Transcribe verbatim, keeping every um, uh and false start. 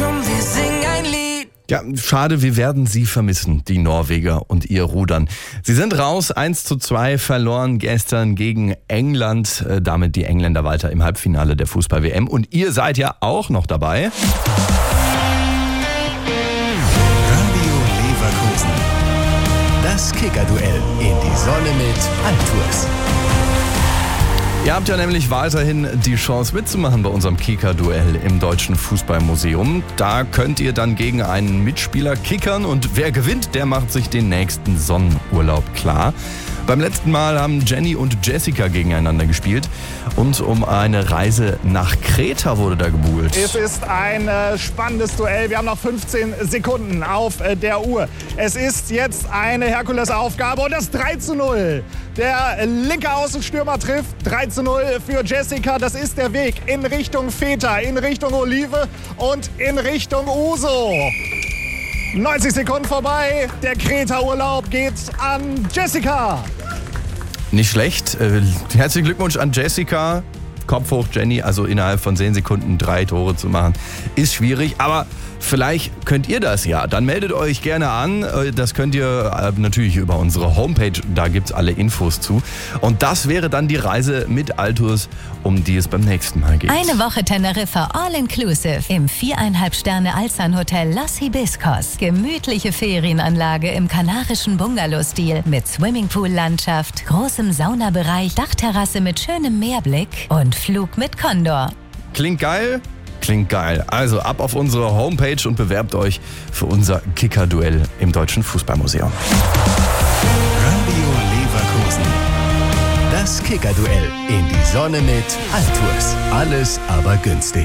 komm, wir singen ein Lied. Ja, schade, wir werden sie vermissen, die Norweger und ihr Rudern. Sie sind raus, eins zu zwei verloren gestern gegen England, äh, damit die Engländer weiter im Halbfinale der Fußball-W M. Und ihr seid ja auch noch dabei. Radio Leverkusen. Das Kicker-Duell in die Sonne mit Altours. Ihr habt ja nämlich weiterhin die Chance mitzumachen bei unserem Kicker-Duell im Deutschen Fußballmuseum. Da könnt ihr dann gegen einen Mitspieler kickern und wer gewinnt, der macht sich den nächsten Sonnenurlaub klar. Beim letzten Mal haben Jenny und Jessica gegeneinander gespielt und um eine Reise nach Kreta wurde da gebuhlt. Es ist ein äh, spannendes Duell. Wir haben noch fünfzehn Sekunden auf äh, der Uhr. Es ist jetzt eine Herkulesaufgabe und das drei zu null. Der linke Außenstürmer trifft. drei zu null für Jessica. Das ist der Weg in Richtung Feta, in Richtung Olive und in Richtung Uso. neunzig Sekunden vorbei. Der Kreta-Urlaub geht an Jessica. Nicht schlecht. Äh, herzlichen Glückwunsch an Jessica. Kopf hoch, Jenny. Also innerhalb von zehn Sekunden drei Tore zu machen, ist schwierig. Aber vielleicht könnt ihr das ja. Dann meldet euch gerne an. Das könnt ihr natürlich über unsere Homepage. Da gibt es alle Infos zu. Und das wäre dann die Reise mit Altours, um die es beim nächsten Mal geht. Eine Woche Teneriffa All-Inclusive im viereinhalb Sterne Alzan Hotel Los Hibiscos. Gemütliche Ferienanlage im kanarischen Bungalow-Stil mit Swimmingpool-Landschaft, großem Saunabereich, Dachterrasse mit schönem Meerblick und Flug mit Condor. Klingt geil? Klingt geil. Also ab auf unsere Homepage und bewerbt euch für unser Kicker-Duell im Deutschen Fußballmuseum. Radio Leverkusen. Das Kicker-Duell in die Sonne mit Altours. Alles aber günstig.